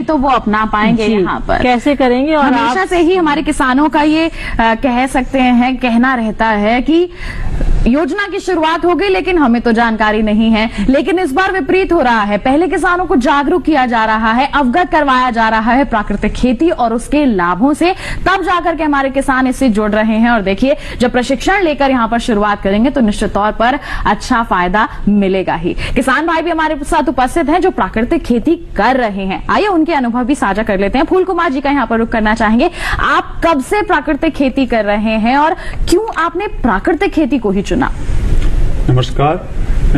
तो वो अपना पाएंगे यहाँ पर। कैसे करेंगे? और हमेशा से ही हमारे किसानों का ये कह सकते हैं कहना रहता है कि योजना की शुरुआत हो गई लेकिन हमें तो जानकारी नहीं है। लेकिन इस बार विपरीत हो रहा है। पहले किसानों को जागरूक किया जा रहा है, अवगत करवाया जा रहा है प्राकृतिक खेती और उसके लाभों से, तब जाकर के हमारे किसान इससे जुड़ रहे हैं। और देखिए, जब प्रशिक्षण लेकर यहाँ पर शुरुआत करेंगे तो निश्चित तौर पर अच्छा फायदा मिलेगा ही। किसान भाई भी हमारे साथ उपस्थित हैं जो प्राकृतिक खेती कर रहे हैं। आइए उनके अनुभव भी साझा कर लेते हैं। फूल कुमार जी का यहाँ पर रुख करना चाहेंगे। आप कब से प्राकृतिक खेती कर रहे हैं और क्यों आपने प्राकृतिक खेती को ही चुना? नमस्कार।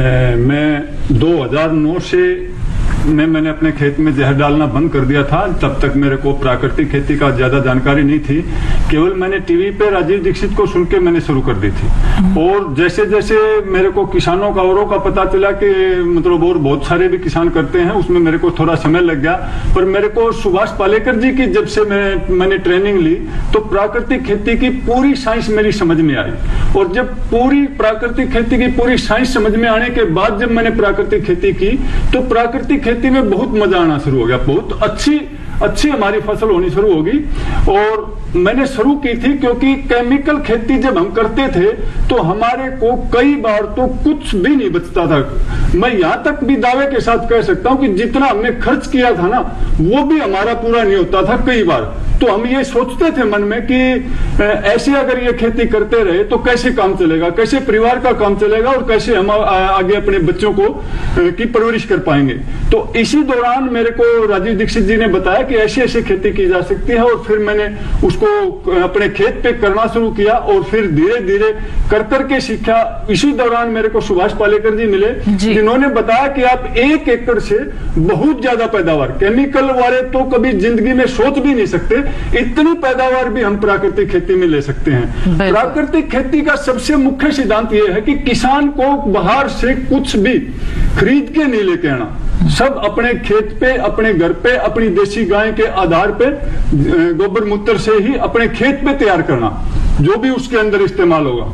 मैं 2009 से मैंने अपने खेत में जहर डालना बंद कर दिया था। तब तक मेरे को प्राकृतिक खेती का ज्यादा जानकारी नहीं थी। केवल मैंने टीवी पे राजीव दीक्षित को सुन के मैंने शुरू कर दी थी। और जैसे जैसे मेरे को किसानों का औरों का पता चला कि मतलब और बहुत सारे भी किसान करते हैं, उसमें मेरे को थोड़ा समय लग गया। पर मेरे को सुभाष पालेकर जी की जब से मैंने ट्रेनिंग ली तो प्राकृतिक खेती की पूरी साइंस मेरी समझ में आई। और जब पूरी प्राकृतिक खेती की पूरी साइंस समझ में आने के बाद जब मैंने प्राकृतिक खेती की तो प्राकृतिक खेती में बहुत मजा आना शुरू हो गया। बहुत अच्छी हमारी फसल होनी शुरू होगी। और मैंने शुरू की थी क्योंकि केमिकल खेती जब हम करते थे तो हमारे को कई बार तो कुछ भी नहीं बचता था। मैं यहाँ तक भी दावे के साथ कह सकता हूँ कि जितना हमने खर्च किया था ना वो भी हमारा पूरा नहीं होता था कई बार। तो हम ये सोचते थे मन में कि ऐसे अगर ये खेती करते रहे तो कैसे काम चलेगा, कैसे परिवार का काम चलेगा और कैसे हम आगे अपने बच्चों को की परवरिश कर पाएंगे। तो इसी दौरान मेरे को राजीव दीक्षित जी ने बताया कि ऐसी ऐसी खेती की जा सकती है। और फिर मैंने उसको अपने खेत पे करना शुरू किया और फिर धीरे धीरे कर करके सीखा। इसी दौरान मेरे को सुभाष पालेकर जी मिले जिन्होंने बताया कि आप 1 एकड़ से बहुत ज्यादा पैदावार, केमिकल वाले तो कभी जिंदगी में सोच भी नहीं सकते, इतनी पैदावार भी हम प्राकृतिक खेती में ले सकते हैं। प्राकृतिक खेती का सबसे मुख्य सिद्धांत यह है कि किसान को बाहर से कुछ भी खरीद के नहीं लेके आना। सब अपने खेत पे, अपने घर पे, अपनी देसी गाय के आधार पे गोबर मूत्र से ही अपने खेत पे तैयार करना जो भी उसके अंदर इस्तेमाल होगा।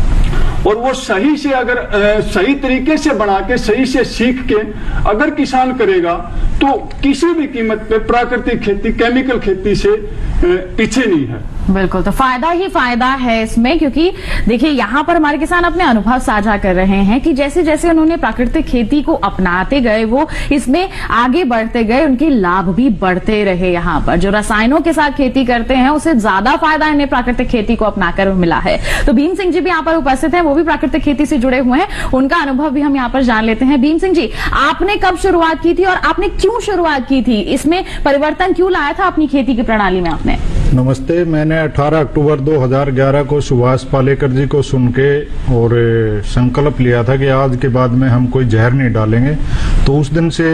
और वो सही से अगर सही तरीके से बना के सही से सीख के अगर किसान करेगा तो किसी भी कीमत पे प्राकृतिक खेती केमिकल खेती से पीछे नहीं है। बिल्कुल, तो फायदा ही फायदा है इसमें। क्योंकि देखिए, यहाँ पर हमारे किसान अपने अनुभव साझा कर रहे हैं कि जैसे जैसे उन्होंने प्राकृतिक खेती को अपनाते गए, वो इसमें आगे बढ़ते गए, उनके लाभ भी बढ़ते रहे। यहाँ पर जो रसायनों के साथ खेती करते हैं उससे ज्यादा फायदा इन्हें प्राकृतिक खेती को अपनाकर मिला है। तो भीम सिंह जी भी यहाँ पर उपस्थित हैं, वो भी प्राकृतिक खेती से जुड़े हुए हैं। उनका अनुभव भी हम यहाँ पर जान लेते हैं। भीम सिंह जी, आपने कब शुरुआत की थी और आपने क्यों शुरुआत की थी? इसमें परिवर्तन क्यों लाया था अपनी खेती की प्रणाली में आपने? नमस्ते। मैंने 18 अक्टूबर 2011 को सुभाष पालेकर जी को सुन के और संकल्प लिया था कि आज के बाद में हम कोई जहर नहीं डालेंगे। तो उस दिन से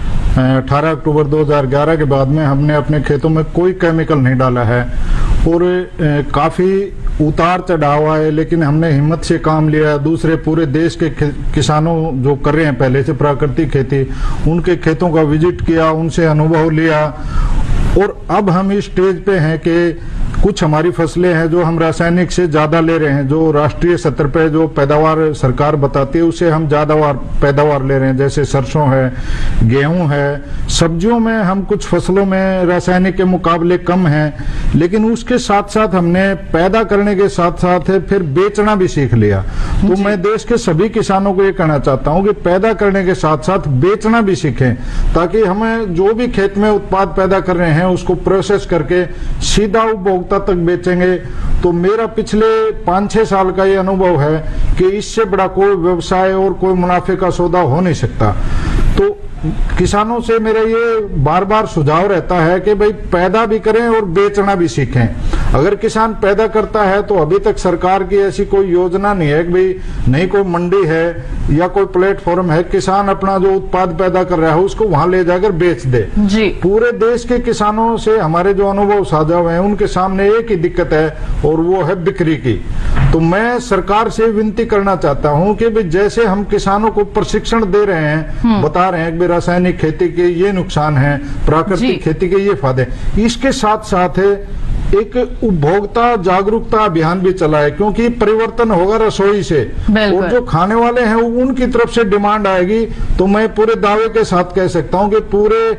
18 अक्टूबर 2011 के बाद में हमने अपने खेतों में कोई केमिकल नहीं डाला है। और काफी उतार चढ़ाव आए लेकिन हमने हिम्मत से काम लिया। दूसरे पूरे देश के किसानों जो कर रहे हैं पहले से प्राकृतिक खेती, उनके खेतों का विजिट किया, उनसे अनुभव लिया। और अब हम इस स्टेज पे हैं कि कुछ हमारी फसलें हैं जो हम रासायनिक से ज्यादा ले रहे हैं। जो राष्ट्रीय स्तर पे जो पैदावार सरकार बताती है उससे हम ज्यादा पैदावार ले रहे हैं। जैसे सरसों है, गेहूं है, सब्जियों में हम कुछ फसलों में रासायनिक के मुकाबले कम हैं। लेकिन उसके साथ साथ हमने पैदा करने के साथ साथ फिर बेचना भी सीख लिया। तो मैं देश के सभी किसानों को ये कहना चाहता हूँ कि पैदा करने के साथ साथ बेचना भी सीखें, ताकि हमें जो भी खेत में उत्पाद पैदा कर रहे हैं उसको प्रोसेस करके सीधा उपभोक्ता तक बेचेंगे। तो मेरा पिछले 5-6 साल का ये अनुभव है कि इससे बड़ा कोई व्यवसाय और कोई मुनाफे का सौदा हो नहीं सकता। तो किसानों से मेरा ये बार बार सुझाव रहता है कि भाई पैदा भी करें और बेचना भी सीखें। अगर किसान पैदा करता है तो अभी तक सरकार की ऐसी कोई योजना नहीं है कि भाई नहीं कोई मंडी है या कोई प्लेटफॉर्म है, किसान अपना जो उत्पाद पैदा कर रहा है उसको वहां ले जाकर बेच दे जी। पूरे देश के किसानों से हमारे जो अनुभव साझा हुए हैं उनके सामने एक ही दिक्कत है और वो है बिक्री की। तो मैं सरकार से विनती करना चाहता हूं कि भाई जैसे हम किसानों को प्रशिक्षण दे रहे हैं, बता रहे हैं कि रासायनिक खेती के ये नुकसान है, प्राकृतिक खेती के ये फायदे, इसके साथ साथ एक उपभोक्ता जागरूकता अभियान भी चला है। क्योंकि परिवर्तन होगा रसोई से और जो खाने वाले हैं उनकी तरफ से डिमांड आएगी। तो मैं पूरे दावे के साथ कह सकता हूं कि पूरे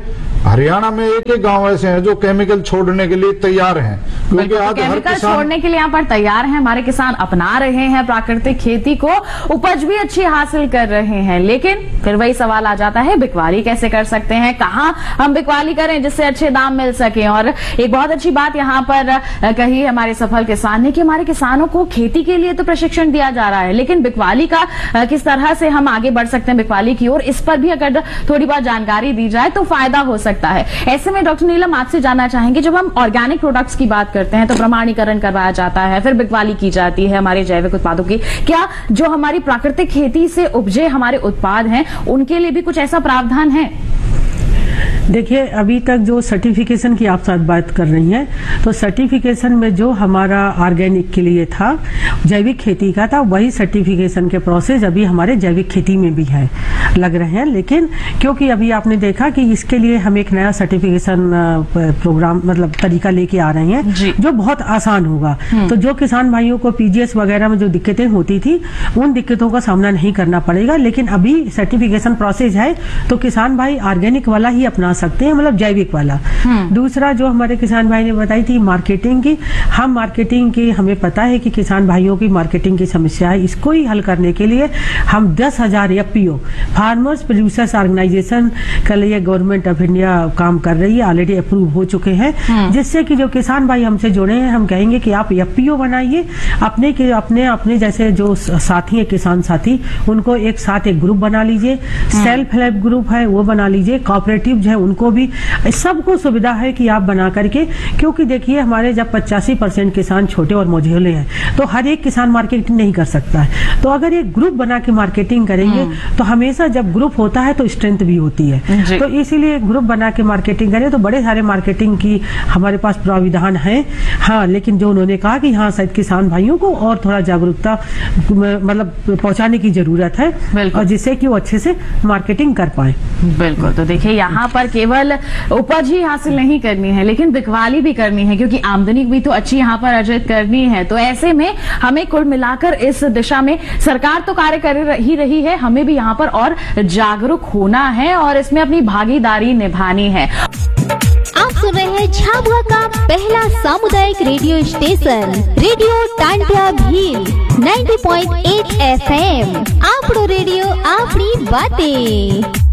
हरियाणा में एक एक गांव ऐसे हैं जो केमिकल छोड़ने के लिए तैयार हैं, क्योंकि आज हर केमिकल किसान छोड़ने के लिए यहाँ पर तैयार हैं। हमारे किसान अपना रहे हैं प्राकृतिक खेती को, उपज भी अच्छी हासिल कर रहे हैं। लेकिन फिर वही सवाल आ जाता है, बिकवाली कैसे कर सकते हैं, कहाँ हम बिकवाली करें जिससे अच्छे दाम मिल सके। और एक बहुत अच्छी बात यहाँ पर कही हमारे सफल किसान ने कि हमारे किसानों को खेती के लिए तो प्रशिक्षण दिया जा रहा है, लेकिन बिकवाली का किस तरह से हम आगे बढ़ सकते हैं बिकवाली की ओर, इस पर भी अगर थोड़ी बहुत जानकारी दी जाए तो फायदा हो सकता है। ऐसे में डॉक्टर नीलम आपसे जानना चाहेंगे, जब हम ऑर्गेनिक प्रोडक्ट्स की बात करते हैं तो प्रमाणीकरण करवाया जाता है, फिर बिकवाली की जाती है हमारे जैविक उत्पादों की, क्या जो हमारी प्राकृतिक खेती से उपजे हमारे उत्पाद हैं उनके लिए भी कुछ ऐसा प्रावधान है? देखिए, अभी तक जो सर्टिफिकेशन की आप साथ बात कर रही हैं, तो सर्टिफिकेशन में जो हमारा ऑर्गेनिक के लिए था, जैविक खेती का था, वही सर्टिफिकेशन के प्रोसेस अभी हमारे जैविक खेती में भी है, लग रहे हैं। लेकिन क्योंकि अभी आपने देखा कि इसके लिए हम एक नया सर्टिफिकेशन प्रोग्राम मतलब तरीका लेके आ रहे हैं जो बहुत आसान होगा। तो जो किसान भाइयों को पीजीएस वगैरह में जो दिक्कतें होती थी उन दिक्कतों का सामना नहीं करना पड़ेगा। लेकिन अभी सर्टिफिकेशन प्रोसेस है तो किसान भाई ऑर्गेनिक वाला ही अपना सकते हैं, मतलब जैविक वाला। दूसरा जो हमारे किसान भाई ने बताई थी मार्केटिंग की, हम मार्केटिंग की हमें पता है कि किसान भाइयों की मार्केटिंग की समस्या है, इसको ही हल करने के लिए हम 10,000 एफपीओ फार्मर्स प्रोड्यूसर्स ऑर्गेनाइजेशन के लिए गवर्नमेंट ऑफ इंडिया काम कर रही है, ऑलरेडी अप्रूव हो चुके हैं, जिससे कि जो किसान भाई हमसे जुड़े हैं हम कहेंगे कि आप एफपीओ बनाइए, अपने जैसे जो साथी है किसान साथी उनको एक साथ एक ग्रुप बना लीजिए, सेल्फ हेल्प ग्रुप है वो बना लीजिए, कोऑपरेटिव है उनको भी, सबको सुविधा है कि आप बना करके, क्योंकि देखिए हमारे जब 85% किसान छोटे और मझोले हैं तो हर एक किसान मार्केटिंग नहीं कर सकता है। तो अगर एक ग्रुप बना के मार्केटिंग करेंगे तो हमेशा जब ग्रुप होता है तो स्ट्रेंथ भी होती है। तो इसीलिए ग्रुप बना के मार्केटिंग करें तो बड़े सारे मार्केटिंग की हमारे पास प्राविधान है। हाँ, लेकिन जो उन्होंने कहा कि हाँ शायद किसान भाइयों को और थोड़ा जागरूकता मतलब पहुंचाने की जरूरत है, और जिससे कि वो अच्छे से मार्केटिंग कर पाए। बिल्कुल। तो देखिए यहाँ पर केवल उपज ही हासिल नहीं करनी है लेकिन बिकवाली भी करनी है, क्योंकि आमदनी भी तो अच्छी यहाँ पर अर्जित करनी है। तो ऐसे में हमें कुल मिलाकर इस दिशा में सरकार तो कार्य कर ही रही है, हमें भी यहाँ पर और जागरूक होना है और इसमें अपनी भागीदारी निभानी है। आप सुन रहे हैं झाबुआ का पहला सामुदायिक radio station radio Tantia Bhil 90.8 FM। आपड़ो radio आपड़ी बातें।